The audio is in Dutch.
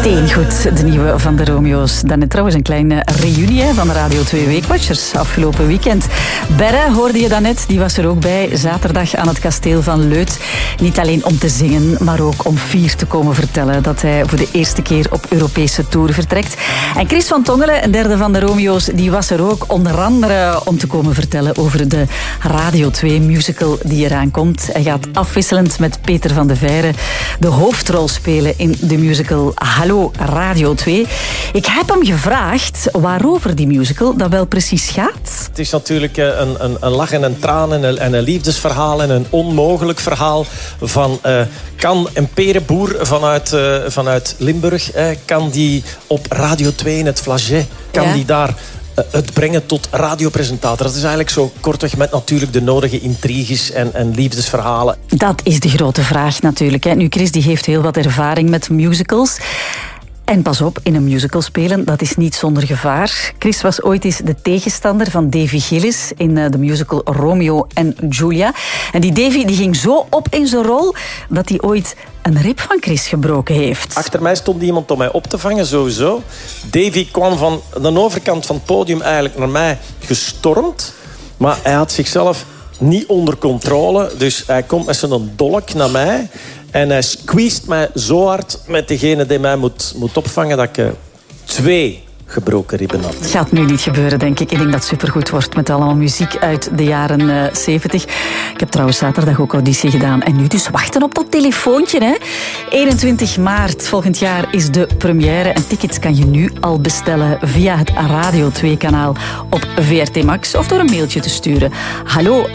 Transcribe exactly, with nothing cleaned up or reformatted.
Meteen goed, de nieuwe van de Romeo's. Dan trouwens een kleine reunie van de Radio twee Weekwatchers afgelopen weekend. Berre hoorde je daarnet, die was er ook bij. Zaterdag aan het kasteel van Leuth. Niet alleen om te zingen, maar ook om fier te komen vertellen dat hij voor de eerste keer op Europese tour vertrekt. En Chris van Tongelen, een derde van de Romeo's, die was er ook onder andere om te komen vertellen over de Radio twee musical die eraan komt. Hij gaat afwisselend met Peter van de Veire de hoofdrol spelen in de musical Hallo Radio twee. Ik heb hem gevraagd waarover die musical dat wel precies gaat. Het is natuurlijk een, een, een lach en een traan en een, en een liefdesverhaal en een onmogelijk verhaal van uh, kan een perenboer vanuit, uh, vanuit Limburg, uh, kan die op Radio twee in het Flagey, kan ja. die daar uh, het brengen tot radiopresentator. Dat is eigenlijk zo kortweg met natuurlijk de nodige intriges en, en liefdesverhalen. Dat is de grote vraag natuurlijk. Hè. Nu, Chris die heeft heel wat ervaring met musicals. En pas op, in een musical spelen, dat is niet zonder gevaar. Chris was ooit eens de tegenstander van Davy Gillis in de musical Romeo en Julia. En die Davy die ging zo op in zijn rol dat hij ooit een rib van Chris gebroken heeft. Achter mij stond iemand om mij op te vangen, sowieso. Davy kwam van de overkant van het podium eigenlijk naar mij gestormd. Maar hij had zichzelf niet onder controle. Dus hij komt met zijn dolk naar mij. En hij squeezed mij zo hard met degene die mij moet, moet opvangen dat ik uh, twee gebroken ribben had. Het gaat nu niet gebeuren, denk ik. Ik denk dat het supergoed wordt met allemaal muziek uit de jaren uh, zeventig. Ik heb trouwens zaterdag ook auditie gedaan. En nu dus wachten op dat telefoontje. Hè? eenentwintig maart volgend jaar is de première. En tickets kan je nu al bestellen via het Radio twee kanaal op V R T Max. Of door een mailtje te sturen. Hallo